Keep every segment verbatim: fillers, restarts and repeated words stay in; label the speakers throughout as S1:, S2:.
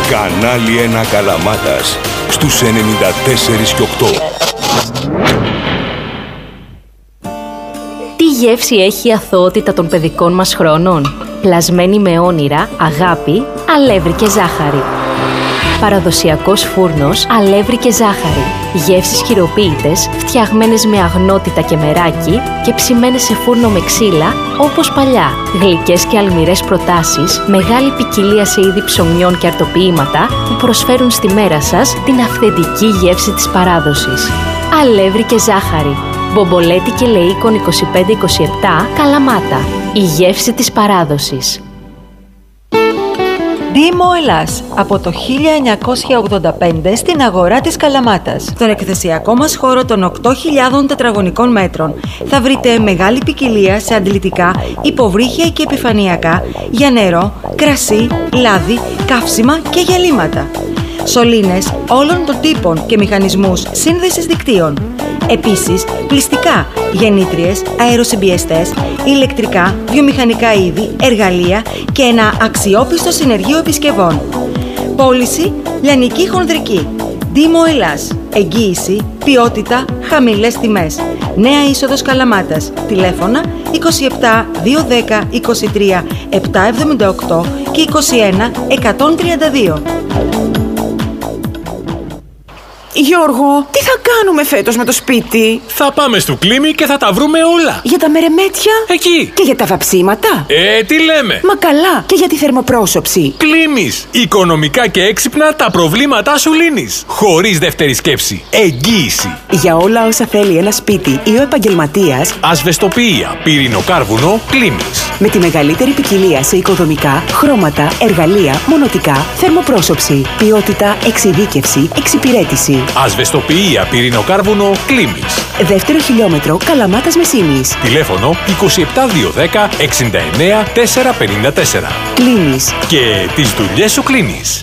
S1: Κανάλι ένα Καλαμάτας, στους ενενήντα τέσσερα και οκτώ.
S2: Τι γεύση έχει η αθωότητα των παιδικών μας χρόνων? Πλασμένη με όνειρα, αγάπη, αλεύρι και ζάχαρη. Παραδοσιακός φούρνος, αλεύρι και ζάχαρη. Γεύσεις χειροποίητες, φτιαγμένες με αγνότητα και μεράκι και ψημένες σε φούρνο με ξύλα, όπως παλιά. Γλυκές και αλμυρές προτάσεις, μεγάλη ποικιλία σε είδη ψωμιών και αρτοποιήματα που προσφέρουν στη μέρα σας την αυθεντική γεύση της παράδοσης. Αλεύρι και ζάχαρη. Μπομπολέτη και Λεΐκον είκοσι πέντε είκοσι επτά, Καλαμάτα. Η γεύση της παράδοσης.
S3: Δήμο Ελλάς, από το χίλια εννιακόσια ογδόντα πέντε στην αγορά της Καλαμάτας. Στον εκθεσιακό μας χώρο των οκτώ χιλιάδων τετραγωνικών μέτρων θα βρείτε μεγάλη ποικιλία σε αντλητικά, υποβρύχια και επιφανειακά για νερό, κρασί, λάδι, καύσιμα και γυαλίματα. Σωλήνες όλων των τύπων και μηχανισμούς σύνδεσης δικτύων. Επίσης, πλυστικά, γεννήτριες, αεροσυμπιεστές, ηλεκτρικά, βιομηχανικά είδη, εργαλεία και ένα αξιόπιστο συνεργείο επισκευών. Πώληση, λιανική χονδρική. Δήμο Ελλάς. Εγγύηση, ποιότητα, χαμηλές τιμές. Νέα είσοδος Καλαμάτας. Τηλέφωνα είκοσι επτά διακόσια δέκα είκοσι τρία επτακόσια εβδομήντα οκτώ και είκοσι ένα εκατόν τριάντα δύο.
S4: Γιώργο, τι θα κάνουμε φέτος με το σπίτι?
S5: Θα πάμε στο Κλίμι και θα τα βρούμε όλα.
S4: Για τα μερεμέτια?
S5: Εκεί.
S4: Και για τα βαψίματα?
S5: Ε, τι λέμε.
S4: Μα καλά, και για τη θερμοπρόσωψη.
S5: Κλίμις. Οικονομικά και έξυπνα τα προβλήματά σου λύνεις. Χωρίς δεύτερη σκέψη. Εγγύηση.
S4: Για όλα όσα θέλει ένα σπίτι ή ο επαγγελματίας.
S5: Ασβεστοποιία, πυρηνοκάρβουνο, Κλίμις.
S4: Με τη μεγαλύτερη ποικιλία σε οικοδομικά, χρώματα, εργαλεία, μονοτικά, θερμοπρόσωψη, ποιότητα, εξειδίκευση, εξυπηρέτηση.
S5: Ασβεστοποιία, πυρηνοκάρβουνο, Κλίμις.
S4: Δεύτερο χιλιόμετρο, Καλαμάτας Μεσίνης.
S5: Τηλέφωνο είκοσι επτά διακόσια δέκα εξήντα εννέα τετρακόσια πενήντα τέσσερα.
S4: Κλείνεις.
S5: Και τις δουλειές σου κλείνεις.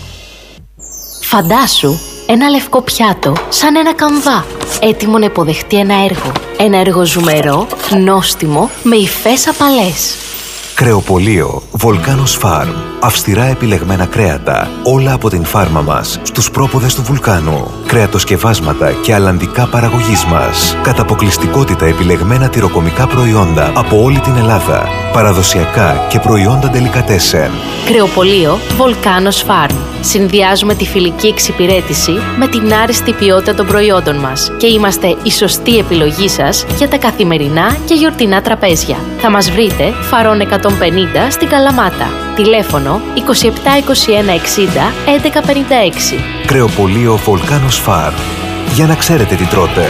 S2: Φαντάσου ένα λευκό πιάτο σαν ένα καμβά, έτοιμο να υποδεχτεί ένα έργο. Ένα έργο ζουμερό, νόστιμο, με υφές απαλές.
S6: Κρεοπωλείο Volcanos Farm. Αυστηρά επιλεγμένα κρέατα, όλα από την φάρμα μας, στους πρόποδες του βουλκάνου. Κρεατοσκευάσματα και αλλαντικά παραγωγής μας. Κατά αποκλειστικότητα επιλεγμένα τυροκομικά προϊόντα από όλη την Ελλάδα. Παραδοσιακά και προϊόντα ντελικατέσεν.
S2: Κρεοπωλείο Volcanos Farm. Συνδυάζουμε τη φιλική εξυπηρέτηση με την άριστη ποιότητα των προϊόντων μας και είμαστε η σωστή επιλογή σας για τα καθημερινά και γιορτινά τραπέζια. Θα μας βρείτε Φαρών εκατόν πενήντα στην Καλαμάτα. Τηλέφωνο είκοσι επτά είκοσι ένα εξήντα έντεκα πενήντα έξι.
S6: Κρεοπωλείο Volcanos Farm. Για να ξέρετε τι τρώτε.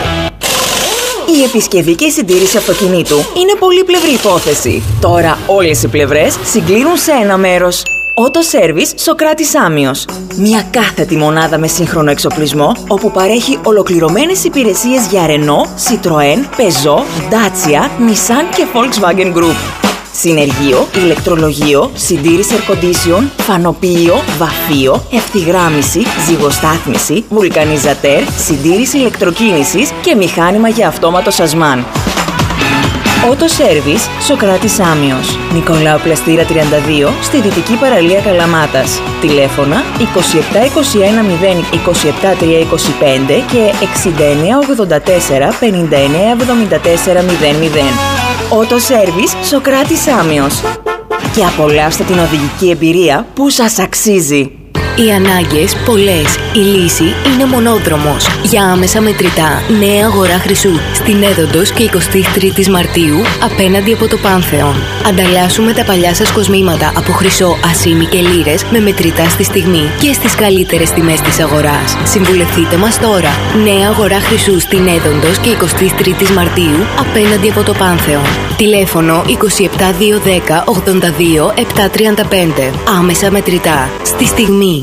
S4: Η επισκευή και η συντήρηση αυτοκινήτου είναι πολύπλευρη υπόθεση. Τώρα όλες οι πλευρές συγκλίνουν σε ένα μέρος. Auto Service Σοκράτης Άμιος. Μια κάθετη μονάδα με σύγχρονο εξοπλισμό, όπου παρέχει ολοκληρωμένες υπηρεσίες για Renault, Citroën, Peugeot, Dacia, Nissan και Volkswagen Group. Συνεργείο, ηλεκτρολογείο, συντήρηση air condition, φανοποιείο, βαφείο, ευθυγράμμιση, ζυγοστάθμιση, βουλκανιζατέρ, συντήρηση ηλεκτροκίνησης και μηχάνημα για αυτόματο σασμάν. Auto Service Σοκράτης Άμιος. Νικολάου Πλαστήρα τριάντα δύο στη Δυτική Παραλία Καλαμάτας. Τηλέφωνα είκοσι επτά είκοσι ένα μηδέν είκοσι επτά τριακόσια είκοσι πέντε και εξήντα εννέα ογδόντα τέσσερα πενήντα εννέα εβδομήντα τέσσερα μηδέν μηδέν. Auto Service Σοκράτης Άμιος. Και απολαύστε την οδηγική εμπειρία που σας αξίζει.
S2: Οι ανάγκες πολλές. Η λύση είναι μονόδρομος. Για άμεσα μετρητά, νέα αγορά Χρυσού. Στην Έδοντος και εικοστή τρίτη Μαρτίου, απέναντι από το Πάνθεον. Ανταλλάσσουμε τα παλιά σας κοσμήματα από χρυσό, ασήμι και λίρες με μετρητά στη στιγμή και στις καλύτερες τιμές της αγοράς. Συμβουλευτείτε μας τώρα. Νέα αγορά Χρυσού στην Έδοντος και εικοστή τρίτη Μαρτίου, απέναντι από το Πάνθεον. Τηλέφωνο είκοσι επτά διακόσια δέκα ογδόντα δύο επτακόσια τριάντα πέντε. Άμεσα μετρητά. Στη στιγμή.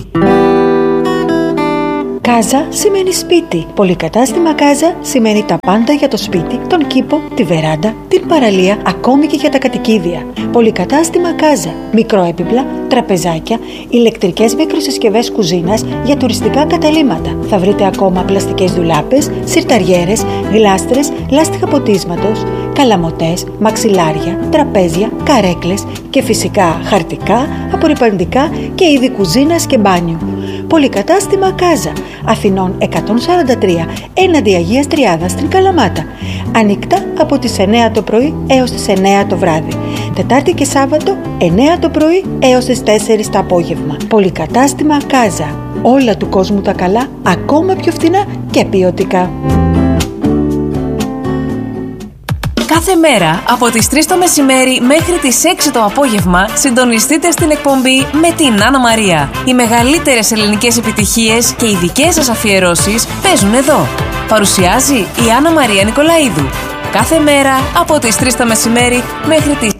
S3: Κάζα σημαίνει σπίτι. Πολυκατάστημα Κάζα σημαίνει τα πάντα για το σπίτι, τον κήπο, τη βεράντα, την παραλία, ακόμη και για τα κατοικίδια. Πολυκατάστημα Κάζα. Μικροέπιπλα, τραπεζάκια, ηλεκτρικές μικροσυσκευές κουζίνας για τουριστικά καταλύματα. Θα βρείτε ακόμα πλαστικές ντουλάπες, σιρταριέρες, γλάστρες, λάστιχα ποτίσματος, καλαμοτές, μαξιλάρια, τραπέζια, καρέκλες και φυσικά χαρτικά, απορρυπαντικά και είδη κουζίνας και μπάνιου. Πολυκατάστημα Κάζα, Αθηνών εκατόν σαράντα τρία, έναντι Αγίας Τριάδας στην Καλαμάτα. Ανοιχτά από τις εννέα το πρωί έως τις εννέα το βράδυ. Τετάρτη και Σάββατο εννέα το πρωί έως τις τέσσερις το απόγευμα. Πολυκατάστημα Κάζα. Όλα του κόσμου τα καλά, ακόμα πιο φθηνά και ποιοτικά.
S7: Κάθε μέρα από τις τρεις το μεσημέρι μέχρι τις έξι το απόγευμα συντονιστείτε στην εκπομπή με την Άννα Μαρία. Οι μεγαλύτερες ελληνικές επιτυχίες και οι δικές σας αφιερώσεις παίζουν εδώ. Παρουσιάζει η Άννα Μαρία Νικολαίδου. Κάθε μέρα από τις τρεις το μεσημέρι μέχρι τις...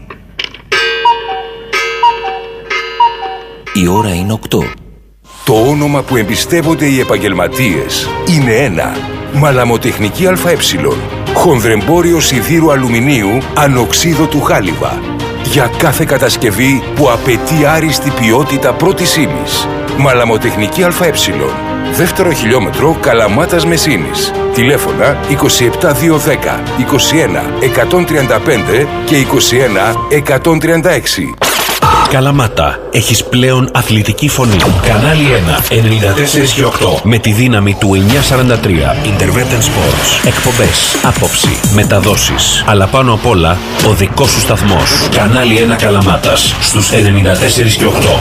S8: Η ώρα είναι οκτώ.
S1: Το όνομα που εμπιστεύονται οι επαγγελματίες είναι ένα. Μαλαμοτεχνική ΑΕ. Χονδρεμπόριο σιδήρου αλουμινίου ανοξίδωτου χάλιβα. Για κάθε κατασκευή που απαιτεί άριστη ποιότητα πρώτης ύλης. Μαλαμοτεχνική ΑΕ. Δεύτερο χιλιόμετρο Καλαμάτας Μεσίνης. Τηλέφωνα είκοσι επτά διακόσια δέκα, είκοσι ένα εκατόν τριάντα πέντε και είκοσι ένα εκατόν τριάντα έξι.
S8: Καλαμάτα, έχεις πλέον αθλητική φωνή. Κανάλι ένα, ενενήντα τέσσερα και οκτώ. Με τη δύναμη του εννιακόσια σαράντα τρία. Intervetten Sports. Εκπομπές, άποψη, μεταδόσεις. Αλλά πάνω απ' όλα, ο δικός σου σταθμός. Κανάλι ένα Καλαμάτας. Στους ενενήντα τέσσερα και οκτώ.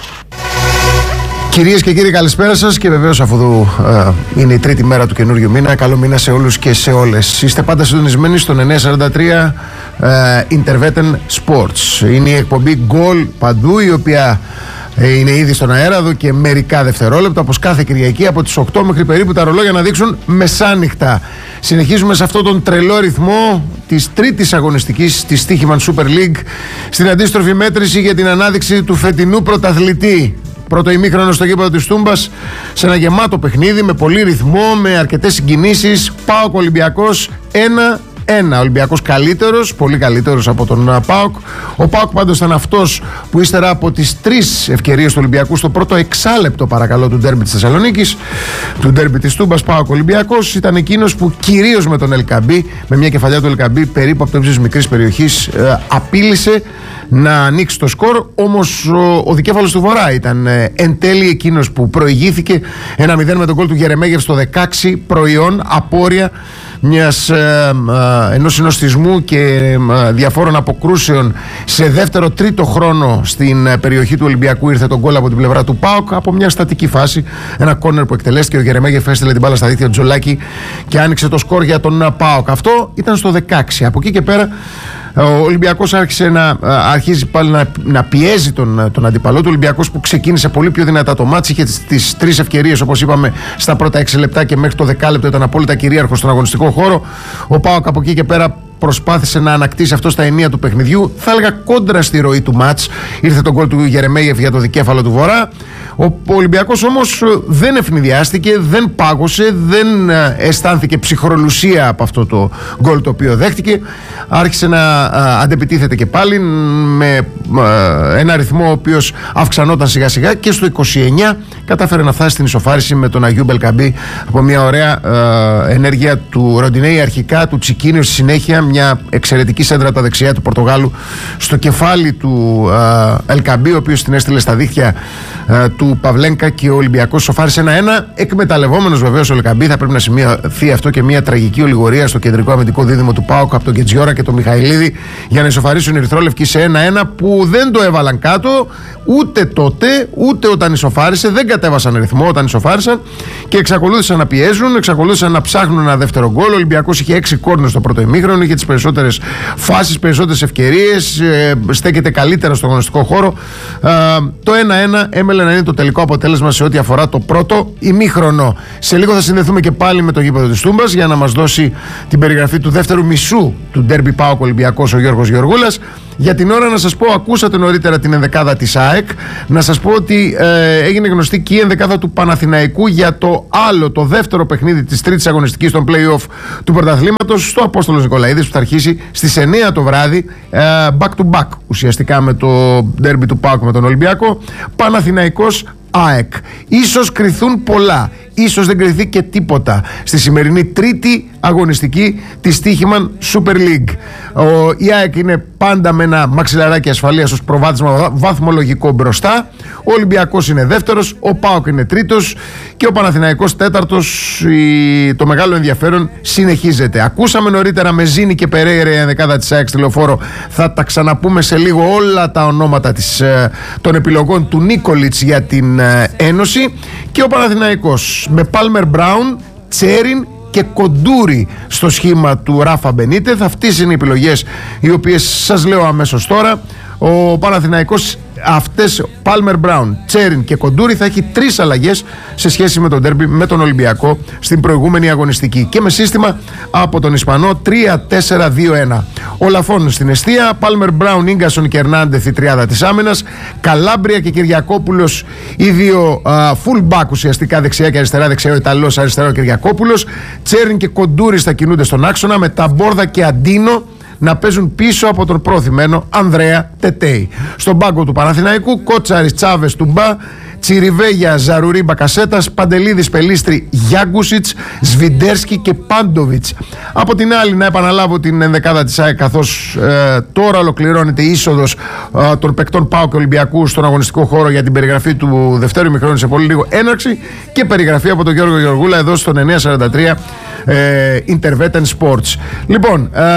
S9: Κυρίες και κύριοι, καλησπέρα σας και βεβαίως αφού ε, είναι η τρίτη μέρα του καινούριου μήνα, καλό μήνα σε όλους και σε όλες. Είστε πάντα συντονισμένοι στον εννιακόσια σαράντα τρία ε, Intervetten Sports. Είναι η εκπομπή Goal παντού, η οποία ε, είναι ήδη στον αέρα εδώ και μερικά δευτερόλεπτα, όπως κάθε Κυριακή από τις οκτώ μέχρι περίπου τα ρολόγια να δείξουν μεσάνυχτα. Συνεχίζουμε σε αυτόν τον τρελό ρυθμό της τρίτης αγωνιστικής της Stoichman Super League, στην αντίστροφη μέτρηση για την ανάδειξη του φετινού πρωταθλητή. Πρώτο ημίχρονο στο γήπεδο της Τούμπας, σε ένα γεμάτο παιχνίδι με πολύ ρυθμό, με αρκετές συγκινήσεις. ΠΑΟΚ Ολυμπιακός ένα ένα. Ο Ολυμπιακός καλύτερος, πολύ καλύτερος από τον ΠΑΟΚ. Ο ΠΑΟΚ πάντως ήταν αυτός που ύστερα από τις τρεις ευκαιρίες του Ολυμπιακού στο πρώτο εξάλεπτο, παρακαλώ, του ντέρμπι της Θεσσαλονίκης, του ντέρμπι της Τούμπας, ΠΑΟΚ Ολυμπιακός, ήταν εκείνος που κυρίως με τον Ελκαμπή, με μια κεφαλιά του Ελκαμπή περίπου από το ύψος μικρής περιοχής, ε, απείλησε να ανοίξει το σκορ. Όμως ο, ο δικέφαλος του Βορρά ήταν ε, εν τέλει εκείνος που προηγήθηκε ένα μηδέν με τον γκολ του Γερεμέγεφ στο δεκαέξι, προϊόν απόρρια μιας, ε, ε, ενός συνοστισμού και ε, διαφόρων αποκρούσεων σε δεύτερο τρίτο χρόνο στην ε, περιοχή του Ολυμπιακού. Ήρθε τον γκολ από την πλευρά του ΠΑΟΚ από μια στατική φάση, ένα κόρνερ που εκτελέστηκε, ο Γερεμέγεφ έστειλε την μπάλα στα δίχτυα του Τζολάκη και άνοιξε το σκορ για τον ε, ΠΑΟΚ. Αυτό ήταν στο δεκαέξι. Από εκεί και πέρα ο Ολυμπιακός άρχισε να αρχίζει πάλι να, να πιέζει τον, τον αντίπαλό του. Ο Ολυμπιακός που ξεκίνησε πολύ πιο δυνατά το μάτς, είχε τις, τις τρεις ευκαιρίες όπως είπαμε στα πρώτα έξι λεπτά και μέχρι το δεκάλεπτο ήταν απόλυτα κυρίαρχος στον αγωνιστικό χώρο. Ο ΠΑΟΚ από εκεί και πέρα προσπάθησε να ανακτήσει αυτό στα ενία του παιχνιδιού, θα έλεγα κόντρα στη ροή του μάτς. Ήρθε το γκολ του Γερεμέγεφ για το δικέφαλο του Βορρά. Ο Ολυμπιακός όμως δεν ευνηδιάστηκε, δεν πάγωσε, δεν αισθάνθηκε ψυχρολουσία από αυτό το γκολ το οποίο δέχτηκε. Άρχισε να αντεπιτίθεται και πάλι με ένα ρυθμό ο οποίος αυξανόταν σιγά σιγά και στο είκοσι εννιά κατάφερε να φτάσει στην ισοφάριση με τον Αγιούμπ Ελκαμπή από μια ωραία ενέργεια του Ροντινέη αρχικά, του Τσικίνιο στη συνέχεια, μια εξαιρετική σέντρα από τα δεξιά του Πορτογάλου στο κεφάλι του Ελκαμπή, ο οποίος την έστειλε στα δίχτυα του Παυλένκα και ο Ολυμπιακός σοφάρισε ένα ένα. Εκμεταλλευόμενος βεβαίως ο Ελκαμπή, θα πρέπει να σημειωθεί αυτό και μια τραγική ολιγορία στο κεντρικό αμυντικό δίδυμο του ΠΑΟΚ από τον Κετζιόρα και τον Μιχαηλίδη για να ισοφαρίσουν οι Ερυθρόλευκοι σε ένα ένα που δεν το έβαλαν κάτω ούτε τότε ούτε όταν ισοφάρισε. Δεν κατέβασαν ρυθμό όταν ισοφάρισαν και εξακολούθησαν να πιέζουν, εξακολούθησαν να ψάχνουν ένα δεύτερο γκολ. Ο Ολυμπιακός είχε έξι κόρνερ στο πρώτο ημίχρονο, είχε τις περισσότερες φάσεις, περισσότερες ευκαιρίες, ε, στέκεται καλύτερα στο αγωνιστικό χώρο. Ε, το ένα ένα έμελε να είναι το τελικό αποτέλεσμα σε ό,τι αφορά το πρώτο ημίχρονο. Σε λίγο θα συνδεθούμε και πάλι με το γήπεδο της Τούμπας για να μας δώσει την περιγραφή του δεύτερου μισού του ντέρμπι ΠΑΟΚ Ολυμπιακός ο Γιώργος Γεωργούλας. Για την ώρα να σας πω, ακούσατε νωρίτερα την ενδεκάδα της ΑΕΚ, να σας πω ότι ε, έγινε γνωστή και η ενδεκάδα του Παναθηναϊκού για το άλλο, το δεύτερο παιχνίδι της τρίτης αγωνιστικής των play-off του πρωταθλήματος στο Απόστολος Νικολαίδης, που θα αρχίσει στις εννέα το βράδυ, ε, back to back ουσιαστικά με το ντέρμπι του ΠΑΟΚ με τον Ολυμπιακό. Παναθηναϊκός ΑΕΚ. Ίσως κριθούν πολλά, ίσως δεν κριθεί και τίποτα στη σημερινή τρίτη αγωνιστική της Τύχημαν Super League. Ο, η ΑΕΚ είναι πάντα με ένα μαξιλαράκι ασφαλείας ως προβάδισμα βαθμολογικό μπροστά. Ο Ολυμπιακός είναι δεύτερος, ο ΠΑΟΚ είναι τρίτος και ο Παναθηναϊκός τέταρτος. Η, το μεγάλο ενδιαφέρον συνεχίζεται. Ακούσαμε νωρίτερα με Ζήνη και Περέιρα, η ενδεκάδα της ΑΕΚ στη Λεωφόρο. Θα τα ξαναπούμε σε λίγο όλα τα ονόματα της, των επιλογών του Νίκολιτς για την Ένωση. Και ο Παναθηναϊκός με Πάλμερ Μπράουν, Τσέριν και Κοντούρι στο σχήμα του Ράφα Μπενίτεθ. Αυτές είναι οι επιλογές οι οποίες σας λέω αμέσως τώρα. Ο Παναθηναϊκός αυτές, Πάλμερ Μπράουν, Τσέριν και Κοντούρι, θα έχει τρεις αλλαγές σε σχέση με τον ντέρμπι με τον Ολυμπιακό στην προηγούμενη αγωνιστική και με σύστημα από τον Ισπανό τρία τέσσερα δύο ένα. Ο Λαφών στην εστία, Πάλμερ Μπράουν, Ίγκασον και Ερνάντεθ η τριάδα της άμυνας, Καλάμπρια και Κυριακόπουλος οι δύο uh, full back ουσιαστικά, δεξιά και αριστερά, δεξιά ο Ιταλός, αριστερά ο Κυριακόπουλος. Τσέριν και Κοντούρι θα κινούνται στον άξονα, με Ταμπόρδα και Αντίνο να παίζουν πίσω από τον προωθημένο Ανδρέα Τετέι. Στον πάγκο του Παναθηναϊκού, Κότσαρης, Τσάβες, Τουμπά, Τσιριβέγια, Ζαρουρί, Μπακασέτας, Παντελίδης, Πελίστρη, Γιάγκουσιτς, Σβιντέρσκι και Πάντοβιτς. Από την άλλη, να επαναλάβω την ενδεκάδα της ΑΕΚ, καθώς ε, τώρα ολοκληρώνεται η είσοδος ε, των παικτών ΠΑΟΚ και Ολυμπιακού στον αγωνιστικό χώρο για την περιγραφή του δευτέρου ημιχρόνου, σε πολύ λίγο έναρξη και περιγραφή από τον Γιώργο Γεωργούλα εδώ στον εννιακόσια σαράντα τρία ε, Intervetten Sports. Λοιπόν, ε,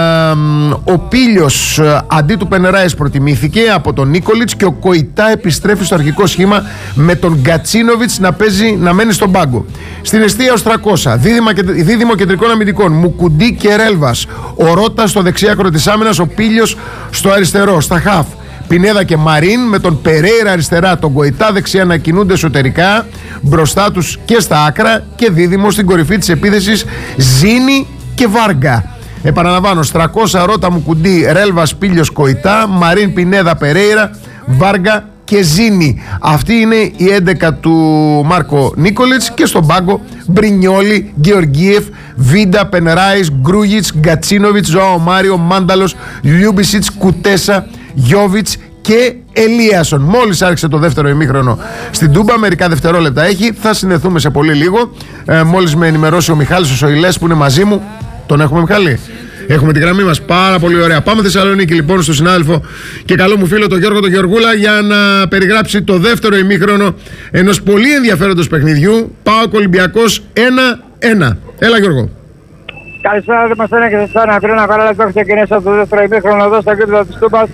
S9: ο Πίλιος ε, αντί του Πενεράης προτιμήθηκε από τον Νίκολιτς και ο Κοϊτά επιστρέφει στο αρχικό σχήμα με τον Γκατσίνοβιτς να παίζει, να μένει στον πάγκο. Στην εστία ο Στρακώσα, δίδυμα, δίδυμο κεντρικών αμυντικών, Μουκουντή και Ρέλβας, ο Ρότα στο δεξί άκρο της άμυνας, ο Πίλιος στο αριστερό, στα χαφ, Πινέδα και Μαρίν, με τον Περέιρα αριστερά, τον Κοϊτά δεξιά να κινούνται εσωτερικά, μπροστά τους και στα άκρα, και δίδυμο στην κορυφή της επίθεσης Ζήνη και Βάργα. Επαναλαμβάνω, Στρακώσα, Ρότα, Μουκουντή, Ρέλβας, Πίλιος, Κοϊτά, Μαρίν, Πινέδα, Περέιρα, Βάργα και Ζήνη. Αυτή είναι η έντεκα του Μάρκο Νίκολιτς, και στον πάγκο Μπρινιόλι, Γεωργίεφ, Βίντα, Πενεράης, Γκρούγιτς, Γκατσίνοβιτς, Ζωάο Μάριο, Μάνταλος, Λιούμπισιτς, Κουτέσα, Γιόβιτς και Ελίασον. Μόλις άρχισε το δεύτερο ημίχρονο στην Τούμπα, μερικά δευτερόλεπτα έχει, θα συνδεθούμε σε πολύ λίγο. Ε, μόλις με ενημερώσει ο Μιχάλης ο Σοηλές που είναι μαζί μου. Τον έχουμε, Μιχάλη? Έχουμε τη γραμμή μας, πάρα πολύ ωραία. Πάμε Θεσσαλονίκη λοιπόν στο συνάδελφο και καλό μου φίλο τον Γιώργο τον Γεωργούλα για να περιγράψει το δεύτερο ημίχρονο ενός πολύ ενδιαφέροντος παιχνιδιού, ΠΑΟΚ Ολυμπιακός ένα ένα. Έλα Γιώργο.
S10: Καλησπέρα, δεν μας λένε και σε εσένα. Πριν να καλά να ξεκινήσει από το δεύτερο ημίχρονο εδώ στα κέντρα της Τούμπας.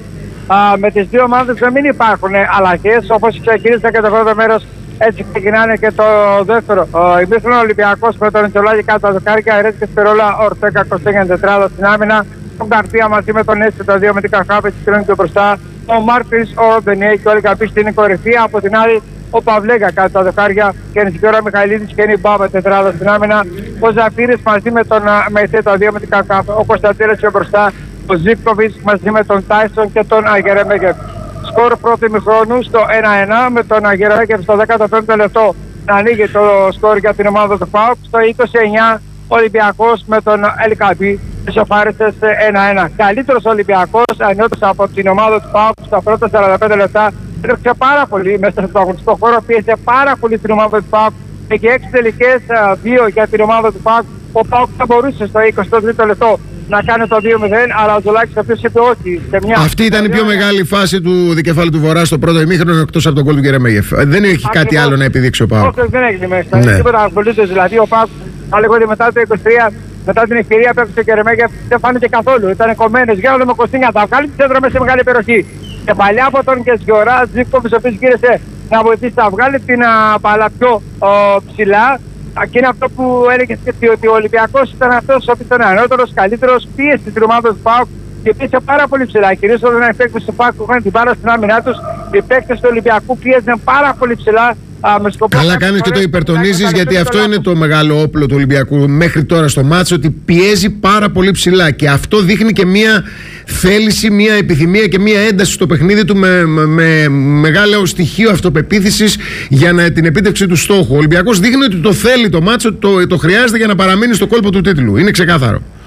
S10: Με τις δύο ομάδες να μην υπάρχουν αλλαγές, όπως ξεκίνησα και το πρώτο μέρος, έτσι ξεκινάνε και το δεύτερο. Ο ημίχρονο Ολυμπιακός με τον Ιτσολάκη κάτω τα δοκάρια, Ερέτ και Σπυρόλα, Ορτέκα, Κωστέγιαν τετράδα στην άμυνα, τον Καρτία μαζί με τον Έσαι, τα δύο με την Καχάπη, τη και μπροστά, ο Μάρτης, ο Μπενιέ και ο Λικαπή στην κορυφή. Από την άλλη, ο Παυλέγκα κάτω τα δοκάρια και η Νησικόρα Μιχαηλίδης και η Μπάμπα τετράδα στην άμυνα, ο Ζαφύρης μαζί με τον Μεσέ, τα δύο με την Καχάπη, ο Κωνσταντίνος και μπροστά, ο Ζίπκοβιτς μαζί με τον Τάισον και τον Αγερεμέγεφ. Σκορ πρώτου ημιχρόνου στο ένα ένα, με τον Αγερεμέγεφ στο δέκατο πέμπτο λεπτό να ανοίγει το σκορ για την ομάδα του ΠΑΟΚ. Στο είκοσι εννιά Ολυμπιακός με τον Ελκαμπή ισοφάρισε σε ένα ένα. Καλύτερος Ολυμπιακός ανιώτος από την ομάδα του ΠΑΟΚ στα πρώτα σαράντα πέντε λεπτά. Έτρεξε πάρα πολύ μέσα στον αγωνιστικό χώρο, πίεσε πάρα πολύ την ομάδα του ΠΑΟΚ. Έχει έξι τελικές, δύο για την ομάδα του ΠΑΟΚ. Ο ΠΑΟΚ θα μπορούσε στο εικοστό τρίτο λεπτό να κάνει το δύο μηδέν, αλλά ο Τζολάκης ο οποίος είπε όχι σε μια...
S9: Αυτή ήταν η πιο μεγάλη φάση του δικεφάλου του Βορρά στο πρώτο ημίχρονο, εκτός από τον γκολ του Γερεμέγεφ. Δεν έχει Ακριβώς. κάτι άλλο να επιδείξει ο ΠΑΟΚ.
S10: Όχι, δεν έγινε μέσα.
S9: Ναι.
S10: Τίποτα απολύτως. Δηλαδή ο ΠΑΟΚ, αλλά εγώ μετά το είκοσι τρία, μετά την ευκαιρία που έπαιξε ο Γερεμέγεφ, δεν φάνηκε καθόλου. Ήταν κομμένος. Γέροντα με Κωστίνια, θα βγάλει τη σέντρα μέσα σε μεγάλη περιοχή. Και παλιά από τον Κεσγιορά, Ζίκοβιτς, ο οποίος γύρισε να βοηθήσει να βγάλει την μπάλα πιο ψηλά. Και είναι αυτό που έλεγε και ότι ο Ολυμπιακός ήταν αυτός ο οποίος ήταν ανώτερος, καλύτερος, πίεσε την ομάδα του ΠΑΟΚ και πίεσε πάρα πολύ ψηλά. Κυρίως όταν οι παίκτες του ΠΑΟΚ που είχαν την μπάλα στην άμυνά τους, οι παίκτες του Ολυμπιακού πίεζαν πάρα πολύ ψηλά. Α, με σκοπό
S9: Καλά κάνεις και το υπερτονίζεις, γιατί αυτό είναι το μεγάλο όπλο του Ολυμπιακού μέχρι τώρα στο μάτσο, ότι πιέζει πάρα πολύ ψηλά και αυτό δείχνει και μία θέληση, μία επιθυμία και μία ένταση στο παιχνίδι του με, με, με μεγάλο στοιχείο αυτοπεποίθησης για να, την επίτευξη του στόχου. Ο Ολυμπιακός δείχνει ότι το θέλει το μάτσο, το, το χρειάζεται για να παραμείνει στο κόλπο του τίτλου. Είναι ξεκάθαρο.